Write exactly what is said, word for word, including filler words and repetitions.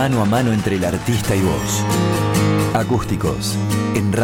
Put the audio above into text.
mano a mano entre el artista y vos. Acústicos en